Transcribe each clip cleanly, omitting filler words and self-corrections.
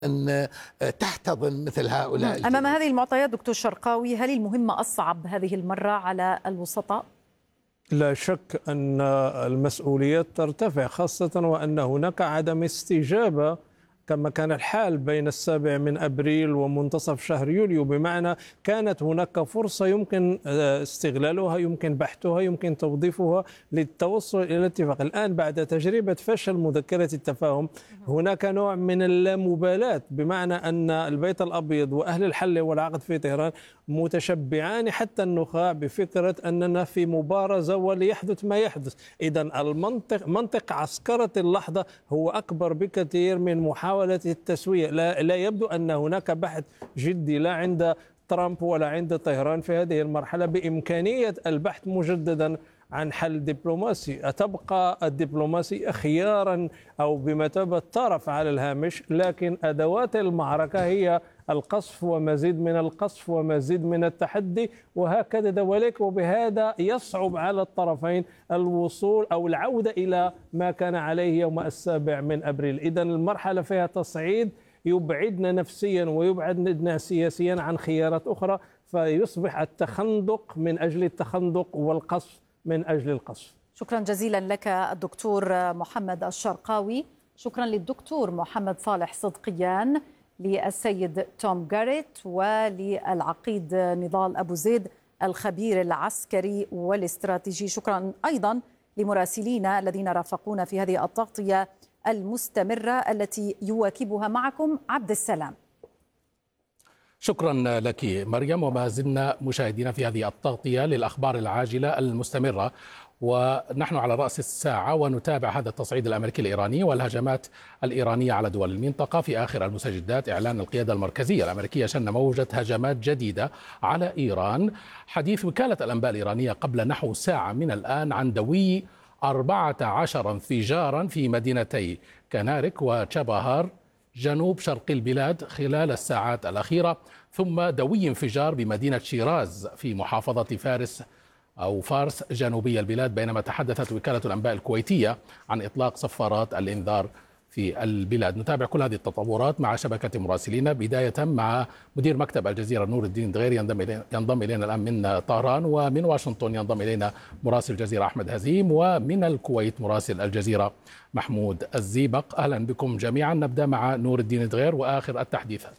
أن تحتضن مثل هؤلاء أمام الجنود. هذه المعطيات دكتور شرقاوي، هل المهمة أصعب هذه المرة على الوسطاء؟ لا شك أن المسؤوليات ترتفع، خاصة وأن هناك عدم استجابة كما كان الحال بين 7 من أبريل ومنتصف شهر يوليو، بمعنى كانت هناك فرصة يمكن استغلالها، يمكن بحثها، يمكن توظيفها للتوصل إلى اتفاق. الآن بعد تجربة فشل مذكرة التفاهم هناك نوع من اللامبالاة، بمعنى أن البيت الأبيض وأهل الحل والعقد في طهران متشبعان حتى النخاع بفكرة أننا في مبارزة وليحدث ما يحدث. إذن منطق عسكرة اللحظة هو أكبر بكثير من محاولة التسوية. لا يبدو أن هناك بحث جدي لا عند ترامب ولا عند طهران في هذه المرحلة بإمكانية البحث مجددا عن حل دبلوماسي. أتبقى الدبلوماسي خيارا أو بمثابة طرف على الهامش، لكن أدوات المعركة هي القصف ومزيد من القصف ومزيد من التحدي وهكذا دواليك، وبهذا يصعب على الطرفين الوصول أو العودة إلى ما كان عليه يوم 7 من أبريل. إذن المرحلة فيها تصعيد يبعدنا نفسيا ويبعدنا سياسيا عن خيارات أخرى، فيصبح التخندق من أجل التخندق والقصف من أجل القصف. شكرا جزيلا لك الدكتور محمد الشرقاوي. شكرا للدكتور محمد صالح صدقيان، للسيد توم جاريت، وللعقيد نضال أبو زيد الخبير العسكري والاستراتيجي. شكرا أيضا لمراسلينا الذين رافقونا في هذه التغطية المستمرة التي يواكبها معكم عبد السلام. شكرا لك مريم، وما زلنا مشاهدين في هذه التغطية للأخبار العاجلة المستمرة، ونحن على رأس الساعة ونتابع هذا التصعيد الأمريكي الإيراني والهجمات الإيرانية على دول المنطقة. في آخر المستجدات إعلان القيادة المركزية الأمريكية شن موجة هجمات جديدة على إيران. حديث وكالة الأنباء الإيرانية قبل نحو ساعة من الآن عن دوي 14 انفجارا في مدينتي كنارك وتشابهار جنوب شرق البلاد خلال الساعات الأخيرة، ثم دوي انفجار بمدينة شيراز في محافظة فارس جنوبي البلاد، بينما تحدثت وكالة الأنباء الكويتية عن إطلاق صفارات الإنذار في البلاد. نتابع كل هذه التطورات مع شبكة مراسلين، بداية مع مدير مكتب الجزيرة نور الدين دغير ينضم إلينا الآن من طهران، ومن واشنطن ينضم إلينا مراسل الجزيرة أحمد هزيم، ومن الكويت مراسل الجزيرة محمود الزيبق. أهلا بكم جميعا. نبدأ مع نور الدين دغير وآخر التحديثات.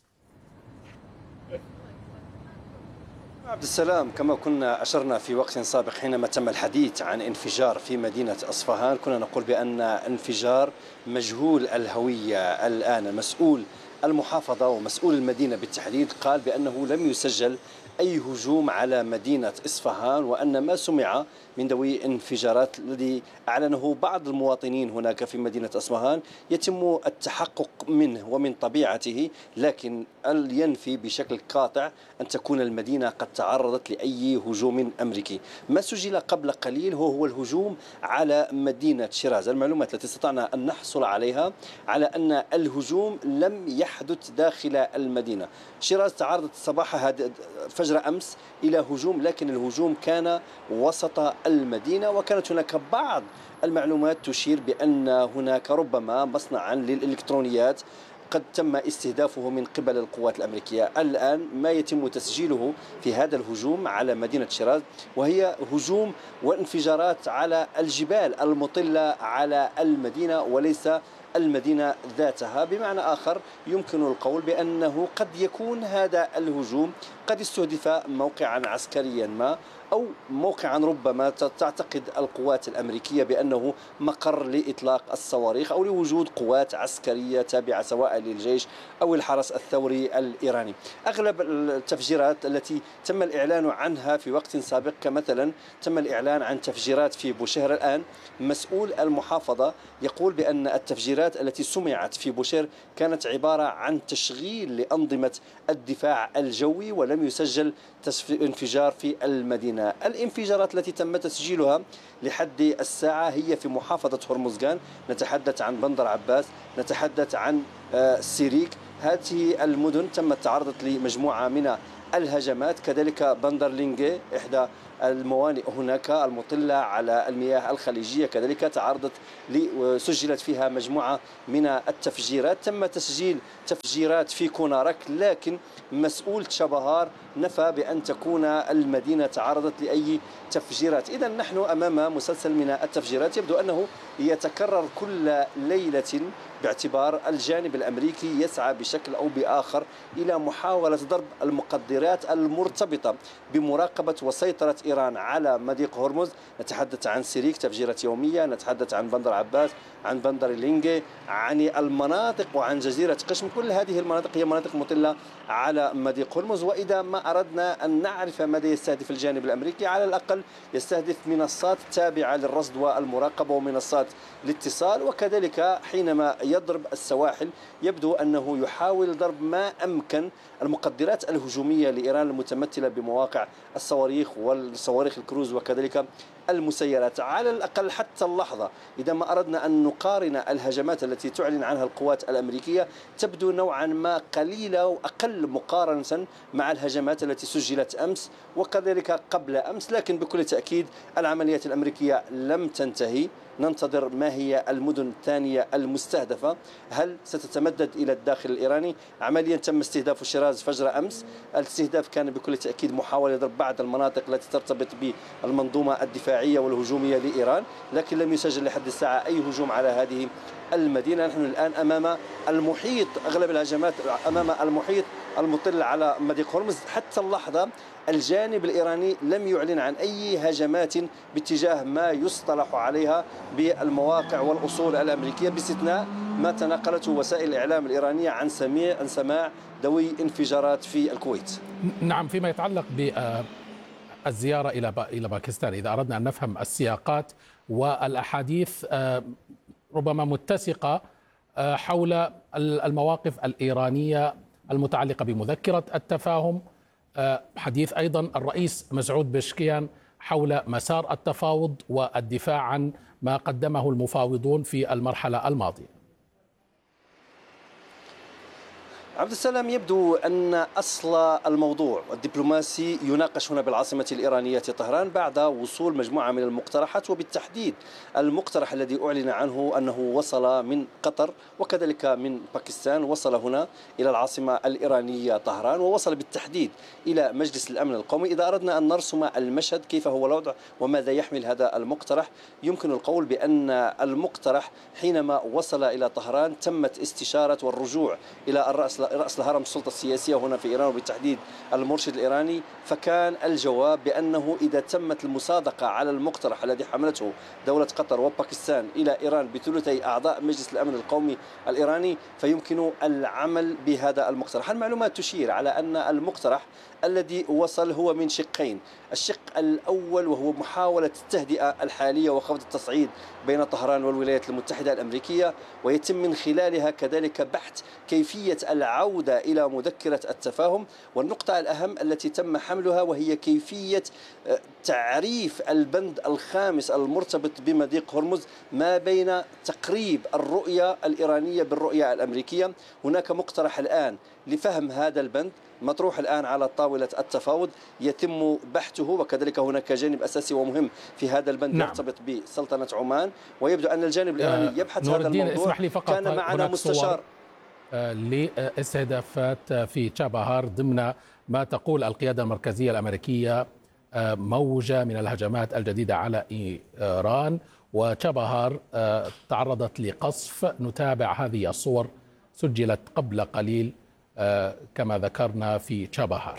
عبد السلام، كما كنا أشرنا في وقت سابق حينما تم الحديث عن انفجار في مدينة أصفهان، كنا نقول بأن انفجار مجهول الهوية. الآن مسؤول المحافظة ومسؤول المدينة بالتحديد قال بأنه لم يسجل أي هجوم على مدينة إصفهان، وأن ما سمع من دوي انفجارات الذي أعلنه بعض المواطنين هناك في مدينة أصفهان يتم التحقق منه ومن طبيعته، لكن ينفي بشكل قاطع أن تكون المدينة قد تعرضت لأي هجوم أمريكي. ما سجل قبل قليل هو الهجوم على مدينة شيراز. المعلومات التي استطعنا أن نحصل عليها على أن الهجوم لم يحدث داخل المدينة. شيراز تعرضت صباح فجر أمس إلى هجوم، لكن الهجوم كان وسط المدينة، وكانت هناك بعض المعلومات تشير بأن هناك ربما مصنعا للإلكترونيات قد تم استهدافه من قبل القوات الأمريكية. الآن ما يتم تسجيله في هذا الهجوم على مدينة شيراز وهي هجوم وانفجارات على الجبال المطلة على المدينة وليس المدينة ذاتها. بمعنى آخر يمكن القول بأنه قد يكون هذا الهجوم قد استهدف موقعا عسكريا ما، أو موقعا ربما تعتقد القوات الأمريكية بأنه مقر لإطلاق الصواريخ أو لوجود قوات عسكرية تابعة سواء للجيش أو الحرس الثوري الإيراني. أغلب التفجيرات التي تم الإعلان عنها في وقت سابق، كمثلا تم الإعلان عن تفجيرات في بوشهر، الآن مسؤول المحافظة يقول بأن التفجيرات التي سمعت في بوشهر كانت عبارة عن تشغيل لأنظمة الدفاع الجوي ولم يسجل انفجار في المدينة. الانفجارات التي تم تسجيلها لحد الساعة هي في محافظة هرمزغان، نتحدث عن بندر عباس، نتحدث عن سيريك. هذه المدن تم تعرضت لمجموعة من الهجمات، كذلك بندر لينجي إحدى الموانئ هناك المطلة على المياه الخليجية كذلك تعرضت سجلت فيها مجموعة من التفجيرات. تم تسجيل تفجيرات في كونارك، لكن مسؤول تشابهار نفى بأن تكون المدينة تعرضت لأي تفجيرات. إذا نحن أمام مسلسل من التفجيرات يبدو أنه يتكرر كل ليلة، باعتبار الجانب الأمريكي يسعى بشكل أو بآخر إلى محاولة ضرب المقدرات المرتبطة بمراقبة وسيطرة إيران على مضيق هرمز. نتحدث عن سيريك تفجيرات يومية، نتحدث عن بندر عباس، عن بندر لينجي، عن المناطق وعن جزيرة قشم. كل هذه المناطق هي مناطق مطلة على مضيق هرمز. وإذا ما أردنا أن نعرف ماذا يستهدف الجانب الأمريكي، على الأقل يستهدف منصات تابعة للرصد والمراقبة ومنصات الاتصال، وكذلك حينما يضرب السواحل يبدو أنه يحاول ضرب ما أمكن المقدرات الهجومية لإيران المتمثلة بمواقع الصواريخ والصواريخ الكروز وكذلك المسيرات. على الأقل حتى اللحظة إذا ما أردنا أن نقارن الهجمات التي تعلن عنها القوات الأمريكية تبدو نوعا ما قليلة وأقل مقارنة مع الهجمات التي سجلت أمس وكذلك قبل أمس، لكن بكل تأكيد العمليات الأمريكية لم تنتهي. ننتظر ما هي المدن الثانية المستهدفة، هل ستتمدد إلى الداخل الإيراني؟ عمليا تم استهداف شيراز فجر أمس، الاستهداف كان بكل تأكيد محاولة ضرب بعض المناطق التي ترتبط بالمنظومة الدفاعية والهجومية لإيران، لكن لم يسجل لحد الساعة أي هجوم على هذه المدينة. نحن الآن أمام المحيط، أغلب الهجمات أمام المحيط المطل على مضيق هرمز. حتى اللحظة الجانب الإيراني لم يعلن عن أي هجمات باتجاه ما يصطلح عليها بالمواقع والأصول الأمريكية، باستثناء ما تناقلته وسائل الإعلام الإيرانية عن سماع دوي انفجارات في الكويت. نعم، فيما يتعلق بالزيارة إلى باكستان، إذا أردنا أن نفهم السياقات والأحاديث ربما متسقة حول المواقف الإيرانية المتعلقة بمذكرة التفاهم، حديث أيضا الرئيس مسعود بشكيان حول مسار التفاوض والدفاع عن ما قدمه المفاوضون في المرحلة الماضية. عبد السلام، يبدو أن أصل الموضوع الدبلوماسي يناقش هنا بالعاصمة الإيرانية طهران بعد وصول مجموعة من المقترحات، وبالتحديد المقترح الذي أعلن عنه أنه وصل من قطر وكذلك من باكستان، وصل هنا إلى العاصمة الإيرانية طهران ووصل بالتحديد إلى مجلس الأمن القومي. إذا أردنا أن نرسم المشهد كيف هو الوضع وماذا يحمل هذا المقترح، يمكن القول بأن المقترح حينما وصل إلى طهران تمت استشارة والرجوع إلى رأس الهرم السلطة السياسية هنا في إيران وبالتحديد المرشد الإيراني، فكان الجواب بأنه إذا تمت المصادقة على المقترح الذي حملته دولة قطر وباكستان إلى إيران بثلثي أعضاء مجلس الأمن القومي الإيراني فيمكن العمل بهذا المقترح. المعلومات تشير على أن المقترح الذي وصل هو من شقين، الشق الأول وهو محاولة التهدئة الحالية وخفض التصعيد بين طهران والولايات المتحدة الأمريكية، ويتم من خلالها كذلك بحث كيفية العودة إلى مذكرة التفاهم، والنقطة الأهم التي تم حملها وهي كيفية تعريف البند الخامس المرتبط بمضيق هرمز ما بين تقريب الرؤية الإيرانية بالرؤية الأمريكية. هناك مقترح الآن لفهم هذا البند مطروح الآن على طاولة التفاوض يتم بحثه، وكذلك هناك جانب أساسي ومهم في هذا البند يرتبط بسلطنة عمان، ويبدو أن الجانب الإيراني يبحث هذا الموضوع. اسمح لي فقط، كان معنا مستشار لاستهدافات في تشابهار ضمن ما تقول القيادة المركزية الأمريكية موجة من الهجمات الجديدة على إيران، وتشابهار تعرضت لقصف. نتابع هذه الصور سجلت قبل قليل كما ذكرنا في تشابهار.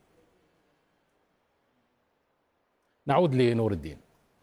نعود لنور الدين.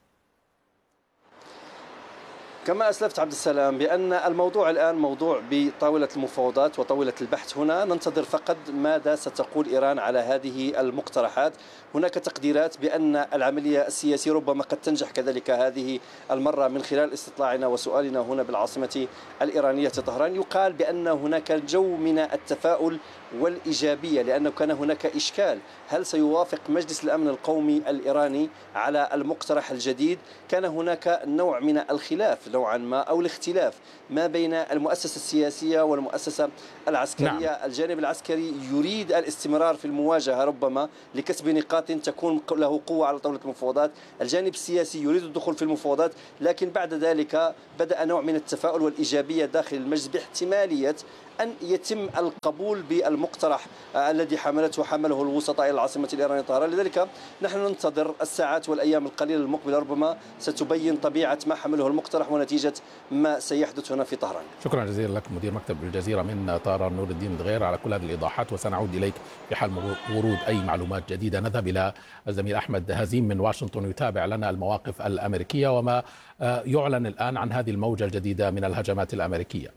كما أسلفت عبد السلام بأن الموضوع الآن موضوع بطاولة المفاوضات وطاولة البحث، هنا ننتظر فقط ماذا ستقول إيران على هذه المقترحات. هناك تقديرات بأن العملية السياسية ربما قد تنجح كذلك هذه المرة من خلال استطلاعنا وسؤالنا هنا بالعاصمة الإيرانية طهران. يقال بأن هناك جو من التفاؤل والإيجابية، لأنه كان هناك إشكال هل سيوافق مجلس الأمن القومي الإيراني على المقترح الجديد. كان هناك نوع من الخلاف، نوعا ما أو الاختلاف ما بين المؤسسة السياسية والمؤسسة العسكرية. نعم. الجانب العسكري يريد الاستمرار في المواجهة ربما لكسب نقاط تكون له قوة على طاولة المفاوضات، الجانب السياسي يريد الدخول في المفاوضات، لكن بعد ذلك بدأ نوع من التفاؤل والإيجابية داخل المجلس باحتمالية أن يتم القبول بالمقترح الذي حمله الوسطاء إلى العاصمة الإيرانية طهران. لذلك نحن ننتظر الساعات والأيام القليلة المقبلة، ربما ستبين طبيعة ما حمله المقترح ونتيجة ما سيحدث هنا في طهران. شكرا جزيلا لك مدير مكتب الجزيرة من طهران نور الدين الدغير على كل هذه الإيضاحات، وسنعود إليك في حال ورود أي معلومات جديدة. نذهب إلى الزميل أحمد هزيم من واشنطن يتابع لنا المواقف الأمريكية وما يعلن الآن عن هذه الموجة الجديدة من الهجمات الأمريكية.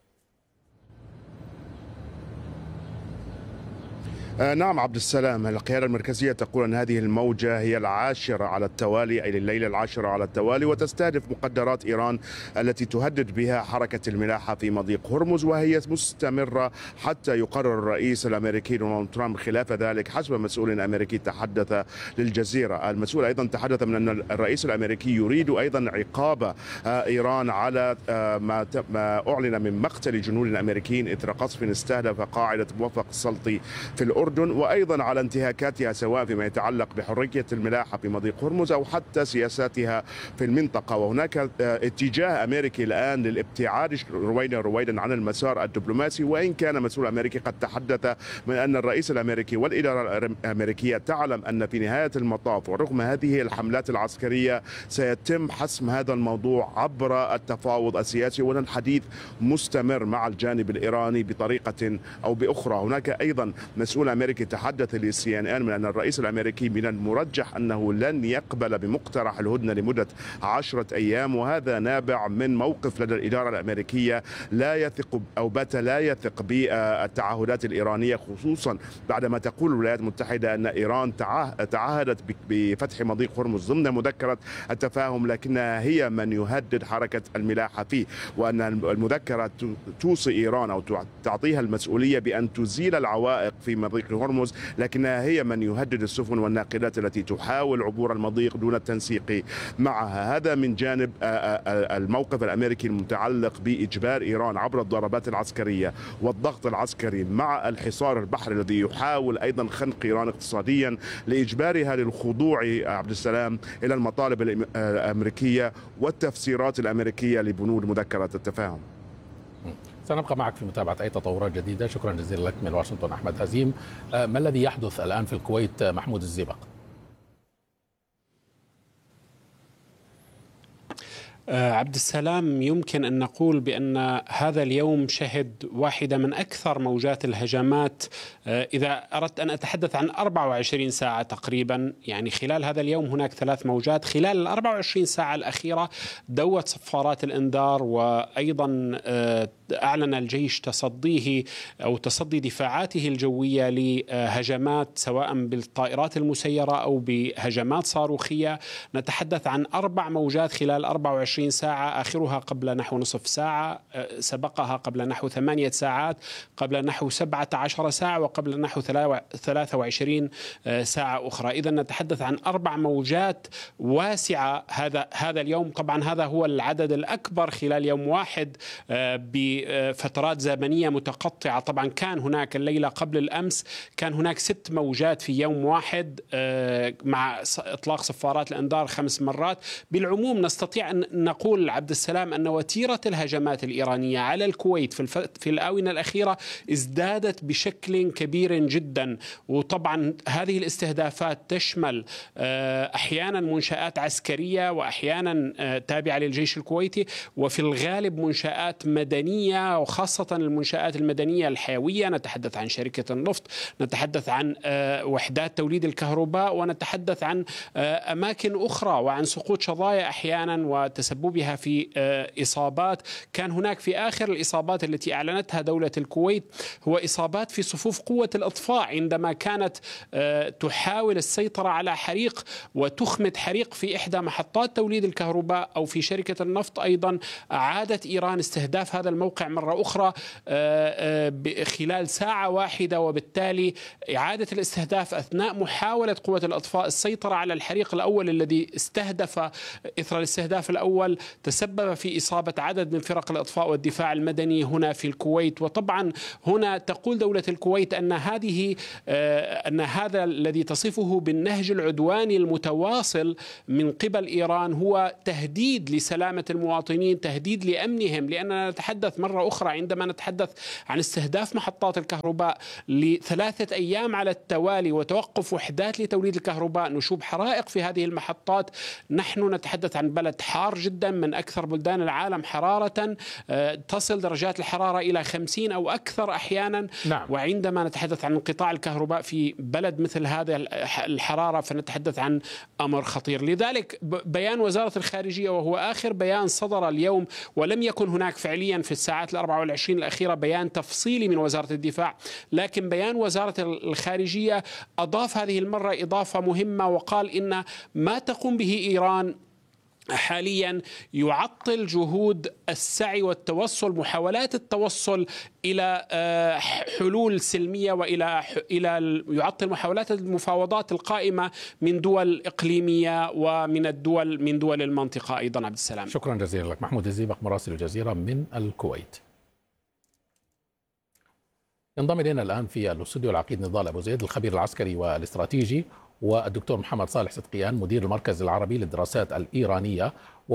نعم عبد السلام، القيادة المركزية تقول أن هذه الموجة هي العاشرة على التوالي، أي الليلة العاشرة على التوالي، وتستهدف مقدرات إيران التي تهدد بها حركة الملاحة في مضيق هرمز، وهي مستمرة حتى يقرر الرئيس الأمريكي دونالد ترامب خلاف ذلك حسب مسؤول أمريكي تحدث للجزيرة. المسؤول أيضا تحدث من أن الرئيس الأمريكي يريد أيضا عقاب إيران على ما أعلن من مقتل جنود أمريكيين إثر قصف استهدف قاعدة موفق السلطي في الأردن، وأيضا على انتهاكاتها سواء فيما يتعلق بحرية الملاحة في مضيق هرمز أو حتى سياساتها في المنطقة. وهناك اتجاه أمريكي الآن للابتعاد رويدا عن المسار الدبلوماسي، وإن كان مسؤول أمريكي قد تحدث من أن الرئيس الأمريكي والإدارة الأمريكية تعلم أن في نهاية المطاف ورغم هذه الحملات العسكرية سيتم حسم هذا الموضوع عبر التفاوض السياسي، والحديث مستمر مع الجانب الإيراني بطريقة أو بأخرى. هناك أيضا مسؤول أمريكي تحدث لCNN من أن الرئيس الأمريكي من المرجح أنه لن يقبل بمقترح الهدنة لمدة 10 أيام، وهذا نابع من موقف لدى الإدارة الأمريكية لا يثق أو بات لا يثق بالتعهدات الإيرانية، خصوصا بعدما تقول الولايات المتحدة أن إيران تعهدت بفتح مضيق هرمز ضمن مذكرة التفاهم، لكنها هي من يهدد حركة الملاحة فيه، وأن المذكرة توصي إيران أو تعطيها المسؤولية بأن تزيل العوائق في مضيق هرمز، لكنها هي من يهدد السفن والناقلات التي تحاول عبور المضيق دون التنسيق معها. هذا من جانب الموقف الأمريكي المتعلق بإجبار إيران عبر الضربات العسكرية والضغط العسكري مع الحصار البحري الذي يحاول أيضا خنق إيران اقتصاديا لإجبارها للخضوع عبد السلام إلى المطالب الأمريكية والتفسيرات الأمريكية لبنود مذكرة التفاهم. سنبقى معك في متابعة أي تطورات جديدة. شكرا جزيلا لك من واشنطن أحمد هزيم. ما الذي يحدث الآن في الكويت محمود الزيبق؟ عبد السلام، يمكن أن نقول بأن هذا اليوم شهد واحدة من أكثر موجات الهجمات، إذا أردت أن أتحدث عن 24 ساعة تقريبا، يعني خلال هذا اليوم هناك 3 موجات. خلال 24 ساعة الأخيرة دوت صفارات الإنذار، وأيضا أعلن الجيش تصديه أو تصدي دفاعاته الجوية لهجمات سواء بالطائرات المسيرة أو بهجمات صاروخية. نتحدث عن 4 موجات خلال 24 ساعة، آخرها قبل نحو نصف ساعة، سبقها قبل نحو 8 ساعات، قبل نحو 17 ساعة، وقبل نحو 23 ساعة أخرى. إذا نتحدث عن 4 موجات واسعة هذا اليوم. طبعا هذا هو العدد الأكبر خلال يوم واحد بفترات زمنية متقطعة. طبعا كان هناك الليلة قبل الأمس كان هناك 6 موجات في يوم واحد مع إطلاق صفارات الإنذار 5 مرات. بالعموم نستطيع أن نقول عبد السلام أن وتيرة الهجمات الإيرانية على الكويت في الآونة الأخيرة ازدادت بشكل كبير جدا. وطبعا هذه الاستهدافات تشمل أحيانا منشآت عسكرية وأحيانا تابعة للجيش الكويتي، وفي الغالب منشآت مدنية، وخاصة المنشآت المدنية الحيوية. نتحدث عن شركة النفط، نتحدث عن وحدات توليد الكهرباء، ونتحدث عن أماكن أخرى، وعن سقوط شظايا أحيانا وتسببها في إصابات. كان هناك في آخر الإصابات التي أعلنتها دولة الكويت هو إصابات في صفوف قوة الإطفاء عندما كانت تحاول السيطرة على حريق وتخمد حريق في إحدى محطات توليد الكهرباء أو في شركة النفط. أيضا أعادت إيران استهداف هذا الموقع الموقع مرة أخرى خلال ساعة واحدة، وبالتالي إعادة الاستهداف أثناء محاولة قوة الإطفاء السيطرة على الحريق الأول الذي استهدف إثر الاستهداف الأول تسبب في إصابة عدد من فرق الإطفاء والدفاع المدني هنا في الكويت. وطبعا هنا تقول دولة الكويت أن هذا الذي تصفه بالنهج العدواني المتواصل من قبل إيران هو تهديد لسلامة المواطنين، تهديد لأمنهم، لأننا نتحدث مرة أخرى عندما نتحدث عن استهداف محطات الكهرباء ل3 أيام على التوالي وتوقف وحدات لتوليد الكهرباء، نشوب حرائق في هذه المحطات. نحن نتحدث عن بلد حار جدا، من أكثر بلدان العالم حرارة، تصل درجات الحرارة إلى 50 أو أكثر أحيانا. نعم. وعندما نتحدث عن انقطاع الكهرباء في بلد مثل هذا الحرارة فنتحدث عن أمر خطير. لذلك بيان وزارة الخارجية، وهو آخر بيان صدر اليوم، ولم يكن هناك فعليا في الساعات 24 الأخيرة بيان تفصيلي من وزارة الدفاع، لكن بيان وزارة الخارجية أضاف هذه المرة إضافة مهمة وقال إن ما تقوم به إيران حاليا يعطل جهود السعي والتوصل، محاولات التوصل إلى حلول سلمية وإلى يعطل محاولات المفاوضات القائمة من دول إقليمية ومن دول المنطقة أيضا. عبد السلام، شكرا جزيلا لك. محمود الزيبق مراسل الجزيرة من الكويت. ينضم إلينا الآن في الاستوديو العقيد نضال أبو زيد الخبير العسكري والاستراتيجي، والدكتور محمد صالح صدقيان مدير المركز العربي للدراسات الإيرانية،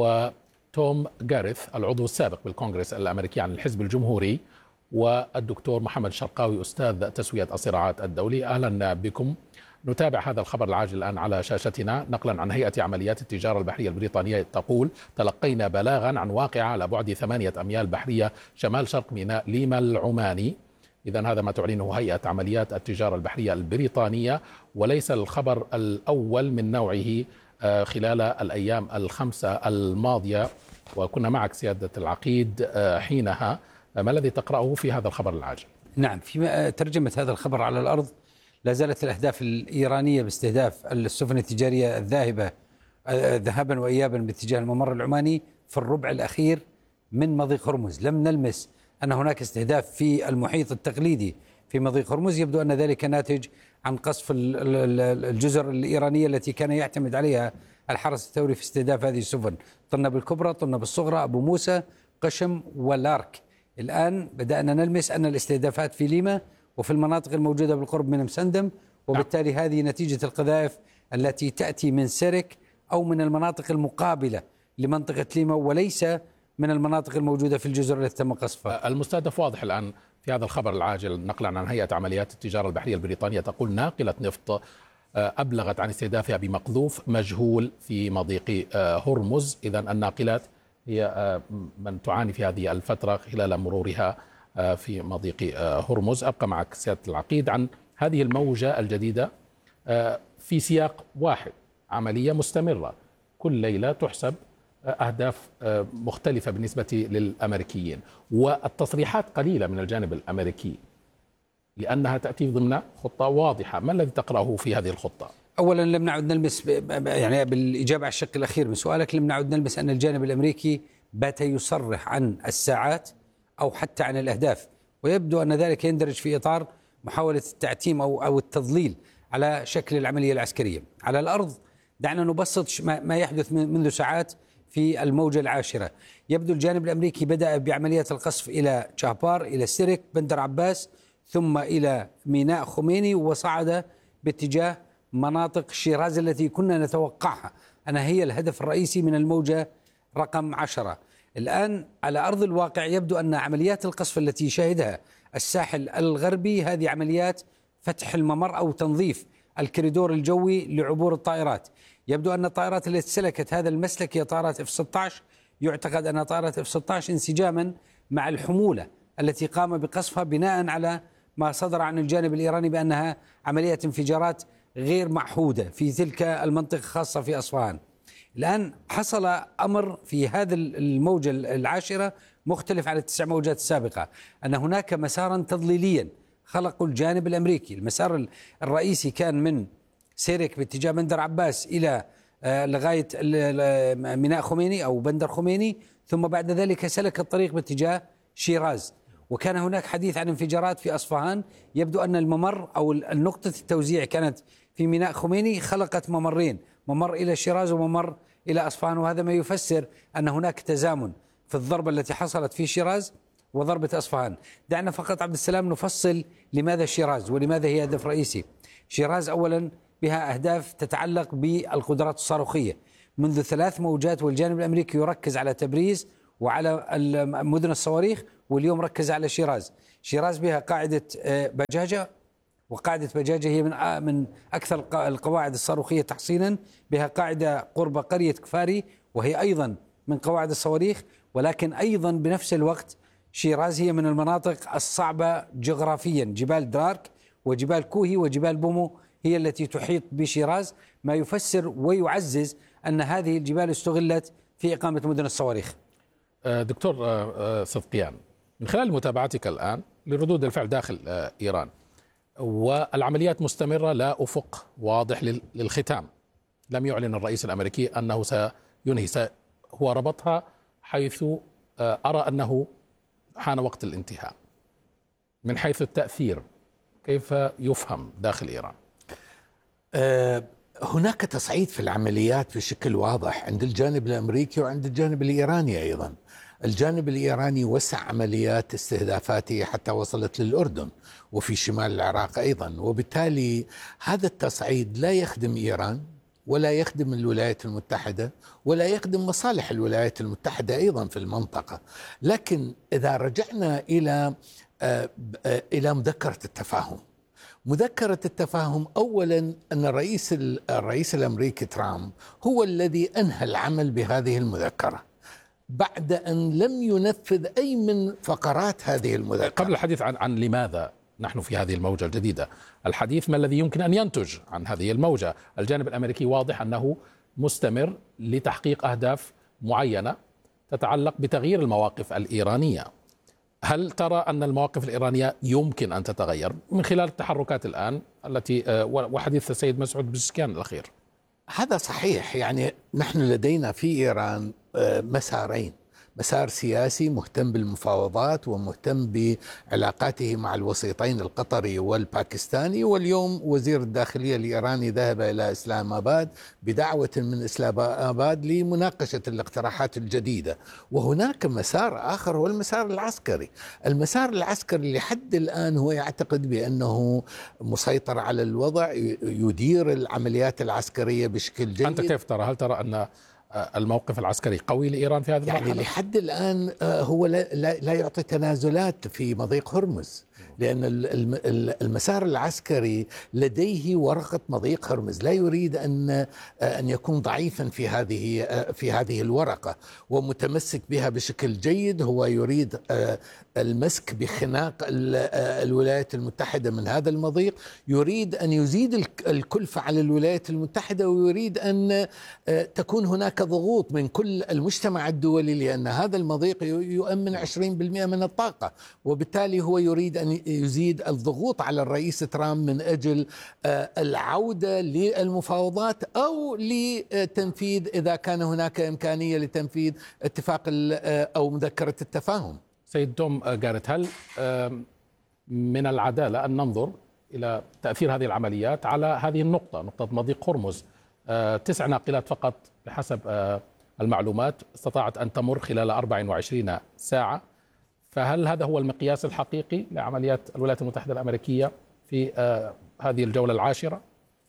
وتوم جاريث العضو السابق بالكونغرس الأمريكي عن الحزب الجمهوري، والدكتور محمد الشرقاوي أستاذ تسوية الصراعات الدولي. أهلا بكم. نتابع هذا الخبر العاجل الآن على شاشتنا نقلا عن هيئة عمليات التجارة البحرية البريطانية تقول: تلقينا بلاغا عن واقعة على بعد 8 أميال بحرية شمال شرق ميناء ليما العماني. إذن هذا ما تعلنه هيئة عمليات التجارة البحرية البريطانية، وليس الخبر الأول من نوعه خلال الأيام ال5 الماضية، وكنا معك سيادة العقيد حينها. ما الذي تقرأه في هذا الخبر العاجل؟ نعم، في ترجمة هذا الخبر على الأرض: لا زالت الأهداف الإيرانية باستهداف السفن التجارية الذاهبة ذهابا وإيابا باتجاه الممر العماني في الربع الأخير من مضيق هرمز. لم نلمس أن هناك استهداف في المحيط التقليدي في مضيق هرمز. يبدو أن ذلك ناتج عن قصف الجزر الإيرانية التي كان يعتمد عليها الحرس الثوري في استهداف هذه السفن: طنب الكبرى، طنب الصغرى، أبو موسى، قشم واللارك. الآن بدأنا نلمس أن الاستهدافات في ليما وفي المناطق الموجودة بالقرب من مسندم، وبالتالي هذه نتيجة القذائف التي تأتي من سيرك أو من المناطق المقابلة لمنطقة ليما، وليس من المناطق الموجودة في الجزر التي تم قصفها. المستهدف واضح الآن في هذا الخبر العاجل نقلا عن هيئة عمليات التجارة البحرية البريطانية تقول: ناقلة نفط أبلغت عن استهدافها بمقذوف مجهول في مضيق هرمز. إذن الناقلات هي من تعاني في هذه الفترة خلال مرورها في مضيق هرمز. أبقى معك سيادة العقيد عن هذه الموجة الجديدة في سياق واحد، عملية مستمرة كل ليلة تحسب أهداف مختلفة بالنسبة للأمريكيين، والتصريحات قليلة من الجانب الأمريكي لأنها تأتي ضمن خطة واضحة. ما الذي تقرأه في هذه الخطة؟ أولا لم نعد نلمس، يعني بالإجابة على الشق الأخير من سؤالك، لم نعد نلمس أن الجانب الأمريكي بات يصرح عن الساعات أو حتى عن الأهداف، ويبدو أن ذلك يندرج في إطار محاولة التعتيم أو التضليل على شكل العملية العسكرية. على الأرض دعنا نبسط ما يحدث منذ ساعات في الموجة العاشرة. يبدو الجانب الأمريكي بدأ بعمليات القصف إلى شابار، إلى سيرك، بندر عباس، ثم إلى ميناء خميني، وصعد باتجاه مناطق شيراز التي كنا نتوقعها أنها هي الهدف الرئيسي من الموجة رقم 10. الآن على أرض الواقع يبدو أن عمليات القصف التي شهدها الساحل الغربي هذه عمليات فتح الممر أو تنظيف الكريدور الجوي لعبور الطائرات. يبدو أن الطائرات التي سلكت هذا المسلك هي طائرات F-16. يعتقد أن طائرات F-16 انسجاما مع الحمولة التي قام بقصفها بناء على ما صدر عن الجانب الإيراني بأنها عملية انفجارات غير معهودة في تلك المنطقة خاصة في أصفهان. الآن حصل أمر في هذا الموجة العاشرة مختلف عن ال9 موجات السابقة، أن هناك مسارا تضليليا خلقوا الجانب الأمريكي. المسار الرئيسي كان من سيرك باتجاه بندر عباس إلى لغاية ميناء خميني أو بندر خميني، ثم بعد ذلك سلك الطريق باتجاه شيراز، وكان هناك حديث عن انفجارات في أصفهان. يبدو أن الممر أو النقطة التوزيع كانت في ميناء خميني، خلقت ممرين، ممر إلى شيراز وممر إلى أصفهان، وهذا ما يفسر أن هناك تزامن في الضربة التي حصلت في شيراز وضربة أصفهان. دعنا فقط عبد السلام نفصل لماذا شيراز ولماذا هي هدف رئيسي. شيراز أولا بها أهداف تتعلق بالقدرات الصاروخية منذ 3 موجات، والجانب الأمريكي يركز على تبريز وعلى مدن الصواريخ، واليوم ركز على شيراز. شيراز بها قاعدة بجاجة، وقاعدة بجاجة هي من أكثر القواعد الصاروخية تحصينا، بها قاعدة قرب قرية كفاري وهي أيضا من قواعد الصواريخ. ولكن أيضا بنفس الوقت شيراز هي من المناطق الصعبة جغرافيا، جبال درارك وجبال كوهي وجبال بومو هي التي تحيط بشيراز، ما يفسر ويعزز أن هذه الجبال استغلت في إقامة مدن الصواريخ. دكتور صدقيان، من خلال متابعتك الآن لردود الفعل داخل إيران، والعمليات مستمرة لا أفق واضح للختام، لم يعلن الرئيس الأمريكي أنه سينهي، هو ربطها حيث أرى أنه حان وقت الانتهاء. من حيث التأثير كيف يفهم داخل إيران؟ هناك تصعيد في العمليات بشكل واضح عند الجانب الأمريكي وعند الجانب الإيراني أيضا. الجانب الإيراني وسع عمليات استهدافاته حتى وصلت للأردن وفي شمال العراق أيضا، وبالتالي هذا التصعيد لا يخدم إيران ولا يخدم الولايات المتحدة ولا يخدم مصالح الولايات المتحدة أيضا في المنطقة. لكن إذا رجعنا إلى مذكرة التفاهم، مذكرة التفاهم أولا أن الرئيس الأمريكي ترامب هو الذي أنهى العمل بهذه المذكرة بعد أن لم ينفذ أي من فقرات هذه المذكرة. قبل الحديث عن لماذا نحن في هذه الموجة الجديدة، الحديث ما الذي يمكن أن ينتج عن هذه الموجة. الجانب الأمريكي واضح أنه مستمر لتحقيق أهداف معينة تتعلق بتغيير المواقف الإيرانية. هل ترى أن المواقف الإيرانية يمكن أن تتغير من خلال التحركات الآن التي وحديث السيد مسعود بزشكيان الأخير؟ هذا صحيح. يعني نحن لدينا في إيران مسارين، مسار سياسي مهتم بالمفاوضات ومهتم بعلاقاته مع الوسيطين القطري والباكستاني، واليوم وزير الداخلية الإيراني ذهب إلى إسلام آباد بدعوة من إسلام آباد لمناقشة الاقتراحات الجديدة. وهناك مسار آخر هو المسار العسكري. المسار العسكري لحد الآن هو يعتقد بأنه مسيطر على الوضع، يدير العمليات العسكرية بشكل جيد. أنت كيف ترى؟ هل ترى أن الموقف العسكري قوي لإيران في هذه المرحلة؟ يعني لحد الآن هو لا يعطي تنازلات في مضيق هرمز، لأن المسار العسكري لديه ورقة مضيق هرمز، لا يريد أن يكون ضعيفا في هذه الورقة ومتمسك بها بشكل جيد. هو يريد المسك بخناق الولايات المتحدة من هذا المضيق، يريد أن يزيد الكلفة على الولايات المتحدة، ويريد أن تكون هناك ضغوط من كل المجتمع الدولي، لأن هذا المضيق يؤمن 20% من الطاقة، وبالتالي هو يريد أن يزيد الضغوط على الرئيس ترامب من أجل العودة للمفاوضات أو لتنفيذ إذا كان هناك إمكانية لتنفيذ اتفاق أو مذكرة التفاهم. سيد توم جاريت، هل من العدالة أن ننظر إلى تأثير هذه العمليات على هذه النقطة، نقطة مضيق هرمز؟ 9 ناقلات فقط بحسب المعلومات استطاعت أن تمر خلال 24 ساعة، فهل هذا هو المقياس الحقيقي لعمليات الولايات المتحدة الأمريكية في هذه الجولة العاشرة؟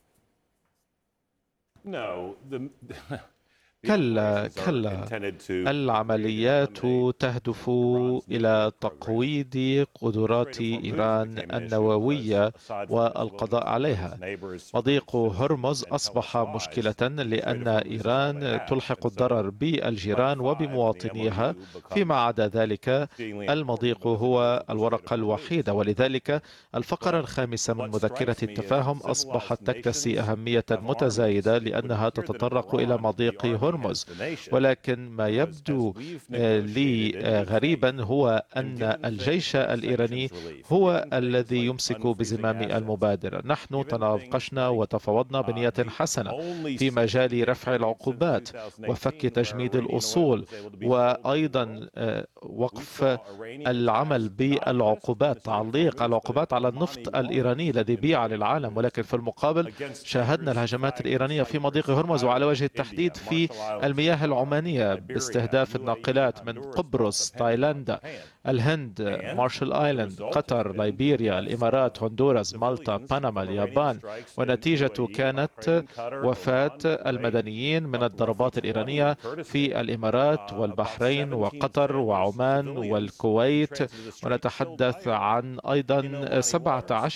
كلا العمليات تهدف إلى تقويض قدرات إيران النووية والقضاء عليها. مضيق هرمز أصبح مشكلة لأن إيران تلحق الضرر بالجيران وبمواطنيها، فيما عدا ذلك المضيق هو الورقة الوحيدة، ولذلك الفقرة الخامسة من مذكرة التفاهم أصبحت تكتسي أهمية متزايدة لأنها تتطرق إلى مضيق هرمز هرمز. ولكن ما يبدو لي غريبا هو أن الجيش الإيراني هو الذي يمسك بزمام المبادرة. نحن تناقشنا وتفاوضنا بنية حسنة في مجال رفع العقوبات وفك تجميد الأصول، وأيضا وقف العمل بالعقوبات، تعليق العقوبات على النفط الإيراني الذي بيع للعالم. ولكن في المقابل شاهدنا الهجمات الإيرانية في مضيق هرمز، وعلى وجه التحديد في المياه العمانية باستهداف الناقلات من قبرص، تايلاندا، الهند، مارشال آيلاند، قطر، ليبيريا، الإمارات، هندوراس، مالطا، بنما، اليابان. ونتيجة كانت وفاة المدنيين من الضربات الإيرانية في الإمارات والبحرين وقطر وعمان والكويت. ونتحدث عن أيضا 17